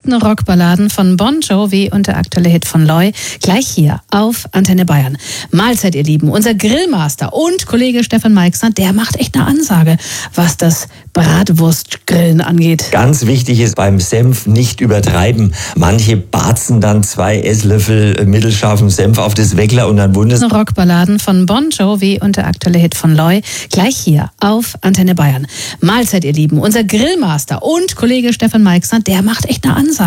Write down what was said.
besten Rockballaden von Bon Jovi und der aktuelle Hit von Loy gleich hier auf Antenne Bayern. Mahlzeit, ihr Lieben. Unser Grillmaster und Kollege Stefan Meixner, der macht echt eine Ansage, was das Bratwurstgrillen angeht. Ganz wichtig ist beim Senf nicht übertreiben. Manche barzen dann 2 Esslöffel mittelscharfen Senf auf das Weckler und dann wundert es. Rockballaden von Bon Jovi und der aktuelle Hit von Loy gleich hier auf Antenne Bayern. Mahlzeit, ihr Lieben. Unser Grillmaster und Kollege Stefan Meixner, der macht echt eine Ansage.